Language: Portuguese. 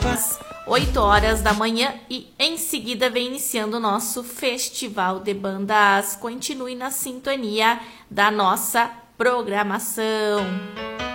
8 horas da manhã e em seguida vem iniciando o nosso Festival de Bandas. Continue na sintonia da nossa programação.